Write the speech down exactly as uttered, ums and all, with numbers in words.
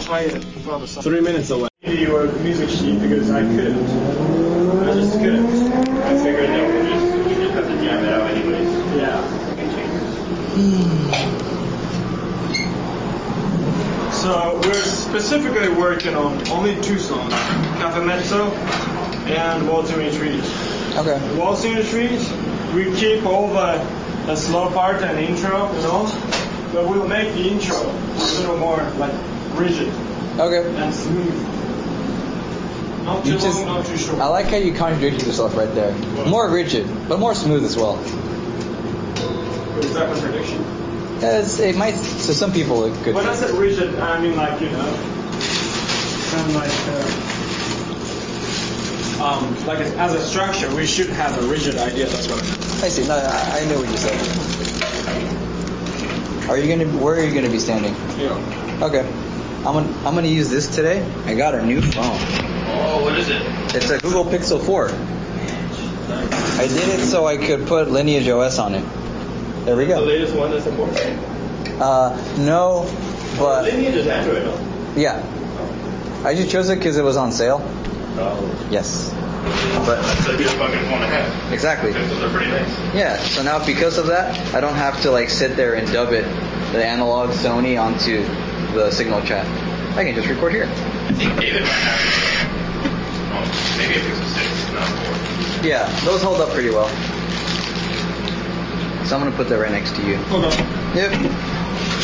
play it for the song. Three minutes away. Your music sheet because I couldn't. I just couldn't. I figured that we just, we just have to jam it out anyways. Yeah. So we're specifically working on only two songs, Cafe Mezzo and Waltzing in the Trees. Okay. Waltzing in the Trees, we keep all the, the slow part and intro, you know, but we'll make the intro a little more like rigid Okay. and smooth. Not too You just, long, not too short. I like how you contradicted yourself right there. More rigid, but more smooth as well. Is that contradiction? Yeah, it's, it might, to some people, it could. When I said rigid, I mean like, you know, kind of like, uh, um, like as a structure, we should have a rigid idea. That's what I meant. I see. No, I, I knew what you said. Are you gonna? Where are you gonna be standing? Yeah. Okay. I'm gonna I'm gonna use this today. I got a new phone. Oh, what is it? It's a Google Pixel four. I did it so I could put Lineage O S on it. There we The go. latest one that supports it? Uh, no, but Lineage is Android, no? yeah. I just chose it because it was on sale. Oh. Yes. But That's a good fucking phone to have. exactly. Pixels are pretty nice. Yeah. So now because of that, I don't have to like sit there and dub it, the analog Sony onto the Signal chat. I can just record here. I think David might have oh, maybe a Pixel six, not four. Yeah, those hold up pretty well. So I'm gonna put that right next to you. Okay. Yep.